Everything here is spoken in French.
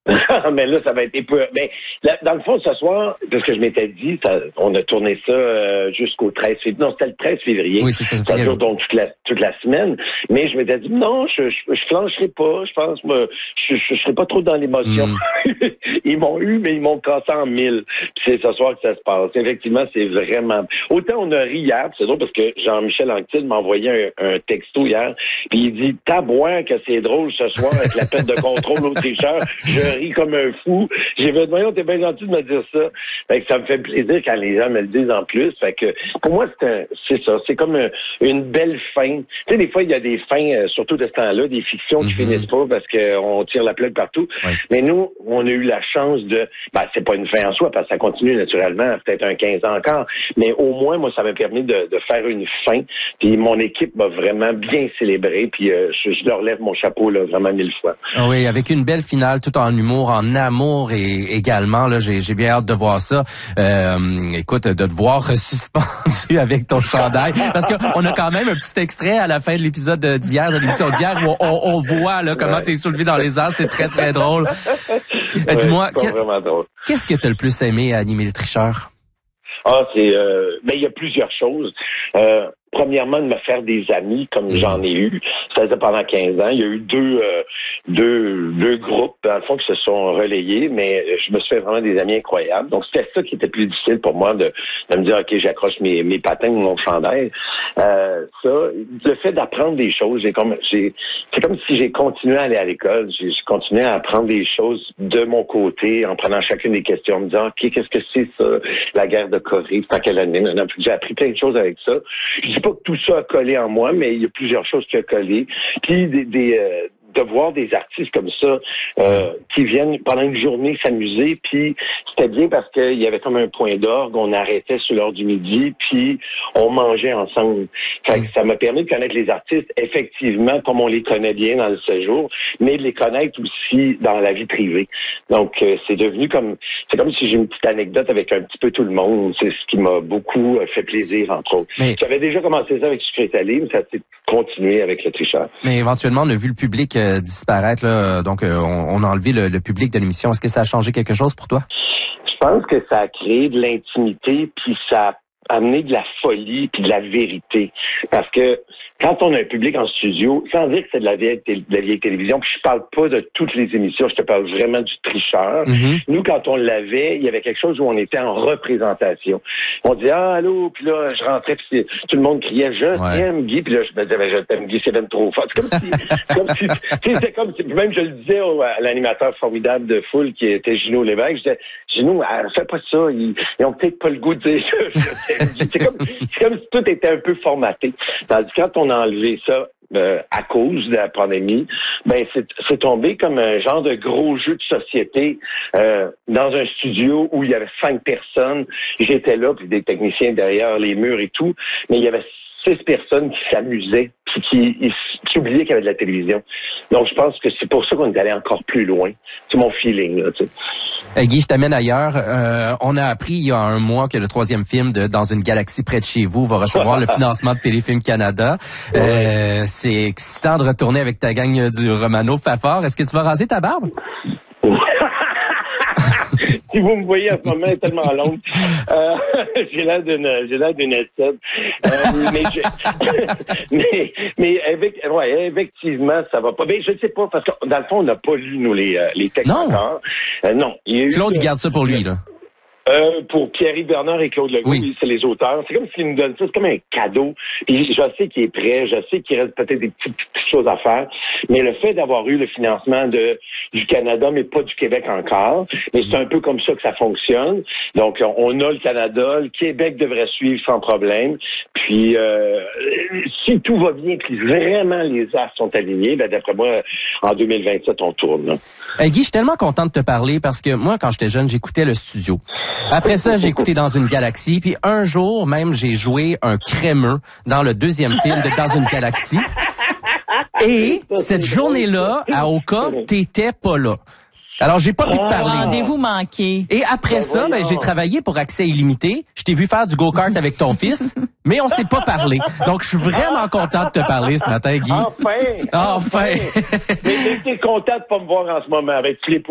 Mais là, ça va être peu. Mais là, dans le fond, ce soir, parce que je m'étais dit, on a tourné ça jusqu'au 13 février. Non, c'était le 13 février. Oui, c'est ça. Ça dure donc toute la semaine. Mais je m'étais dit, non, je flancherai pas. Je pense, moi, je serai pas trop dans l'émotion. Ils m'ont eu, mais ils m'ont cassé en mille. Puis c'est ce soir que ça se passe. Effectivement, c'est vraiment... Autant on a ri hier, c'est drôle parce que Jean-Michel Anctil m'a envoyé un texto hier, puis il dit, tabouin que c'est drôle ce soir avec la perte de contrôle au tricheur. Je ris comme un fou. J'ai dit, voyons, t'es bien gentil de me dire ça. Fait que ça me fait plaisir quand les gens me le disent en plus. Fait que pour moi, c'est ça. C'est comme une belle fin. Tu sais, des fois, il y a des fins, surtout de ce temps-là, des fictions qui finissent pas parce qu'on tire la plug partout. Oui. Mais nous, on a eu la chance de... c'est pas une fin en soi parce que ça continue naturellement, peut-être un 15 ans encore. Mais au moins, moi, ça m'a permis de faire une fin. Puis mon équipe m'a vraiment bien célébré. Puis je leur lève mon chapeau là, vraiment 1000 fois. Ah oui, avec une belle finale, tout en humour, en amour et également. Là, j'ai bien hâte de voir ça. Écoute, de te voir suspendu avec ton chandail, parce qu'on a quand même un petit extrait à la fin de l'épisode d'hier, de l'émission d'hier, où on voit là comment t'es soulevé dans les airs. C'est très très drôle. Dis-moi, qu'est-ce que t'as le plus aimé à animer le tricheur? Il y a plusieurs choses. Premièrement, de me faire des amis comme j'en ai eu. Ça faisait pendant 15 ans. Il y a eu deux groupes, dans le fond, qui se sont relayés, mais je me suis fait vraiment des amis incroyables. Donc, c'était ça qui était plus difficile pour moi de me dire, OK, j'accroche mes patins ou mon chandail. Le fait d'apprendre des choses, c'est comme si j'ai continué à aller à l'école. J'ai continué à apprendre des choses de mon côté, en prenant chacune des questions, en me disant, OK, qu'est-ce que c'est ça, la guerre de Corée, c'est en quelle année? J'ai appris plein de choses avec ça. Je dis pas que tout ça a collé en moi, mais il y a plusieurs choses qui ont collé. Puis de voir des artistes comme ça qui viennent pendant une journée s'amuser, puis c'était bien parce qu'il y avait comme un point d'orgue, on arrêtait sur l'heure du midi, puis on mangeait ensemble. Fait que ça m'a permis de connaître les artistes, effectivement, comme on les connaît bien dans le séjour, mais de les connaître aussi dans la vie privée. Donc, c'est comme si j'ai une petite anecdote avec un petit peu tout le monde. C'est ce qui m'a beaucoup fait plaisir, entre autres. J'avais déjà commencé ça avec Sucré Salé, mais ça s'est continué avec le tricheur. Mais éventuellement, on a vu le public disparaître, là. Donc, on a enlevé le public de l'émission. Est-ce que ça a changé quelque chose pour toi? Je pense que ça a créé de l'intimité, puis ça a amené de la folie puis de la vérité. Parce que quand on a un public en studio, sans dire que c'est de la vieille télévision, puis je parle pas de toutes les émissions, je te parle vraiment du tricheur. Nous, quand on l'avait, il y avait quelque chose où on était en représentation. On disait, allô, puis là, je rentrais, puis tout le monde criait, je t'aime, Guy, puis là, je me disais, je t'aime, Guy, c'est même trop fort. C'est comme si, même je le disais à l'animateur formidable de foule qui était Gino Lévesque, je disais, Gino, fais pas ça, ils ont peut-être pas le goût de dire c'est comme si tout était un peu formaté. Tandis que quand on a enlevé ça à cause de la pandémie, c'est tombé comme un genre de gros jeu de société dans un studio où il y avait 5 personnes. J'étais là, puis des techniciens derrière les murs et tout, mais il y avait 6 personnes qui s'amusaient puis qui oubliaient qu'il y avait de la télévision. Donc, je pense que c'est pour ça qu'on est allé encore plus loin. C'est mon feeling, là, tu sais. Guy, je t'amène ailleurs. On a appris il y a un mois que le 3e film de Dans une galaxie près de chez vous va recevoir le financement de Téléfilm Canada. C'est excitant de retourner avec ta gang du Romano Fafard. Est-ce que tu vas raser ta barbe? Si vous me voyez en ce moment, elle est tellement longue. J'ai l'air d'une headset. Mais effectivement, ça va pas. Mais je ne sais pas, parce que dans le fond, on n'a pas lu, nous, les textes encore. Non. Claude garde ça pour lui, là. Pour Pierre-Yves Bernard et Claude Legault, c'est les auteurs. C'est comme s'ils nous donnent ça, c'est comme un cadeau. Puis je sais qu'il est prêt, je sais qu'il reste peut-être des petites choses à faire, mais le fait d'avoir eu le financement du Canada, mais pas du Québec encore, mais c'est un peu comme ça que ça fonctionne. Donc, on a le Canada, le Québec devrait suivre sans problème. Puis, si tout va bien, puis vraiment les astres sont alignés, d'après moi, en 2027, on tourne. Là. Guy, je suis tellement content de te parler parce que moi, quand j'étais jeune, j'écoutais le studio. Après ça, j'ai écouté Dans une galaxie. Puis un jour, même, j'ai joué un crémeux dans le 2e film de Dans une galaxie. Et cette journée-là, à Oka, t'étais pas là. Alors, j'ai pas pu te parler. Rendez-vous manqué. Et après ça, j'ai travaillé pour Accès illimité. Je t'ai vu faire du go-kart avec ton fils, mais on s'est pas parlé. Donc, je suis vraiment content de te parler ce matin, Guy. Enfin! Enfin! Mais t'es content de pas me voir en ce moment avec tous les